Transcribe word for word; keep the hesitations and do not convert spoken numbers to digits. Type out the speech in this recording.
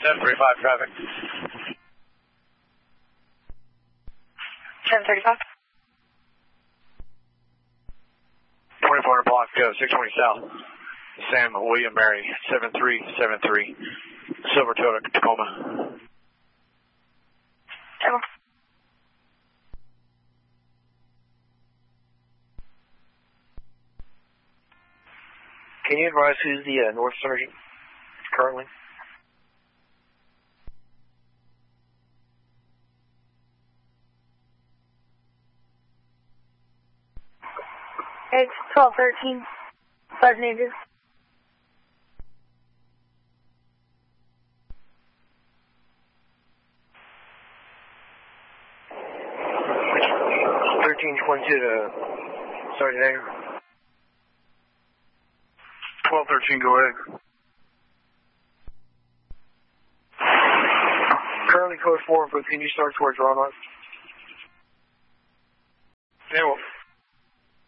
seven thirty-five traffic. seven thirty-five. twenty-four hundred block, go, six twenty south. Sam, William, Mary, seven three seven three. Silver Toyota, Tacoma. Tacoma. Can you advise who's the uh, North Sergeant currently? It's twelve thirteen. Sergeant Andrews. thirteen twenty-two to Sergeant Andrews. twelve thirteen, go ahead. Currently code four, but can you start towards Ronald? Yeah, well.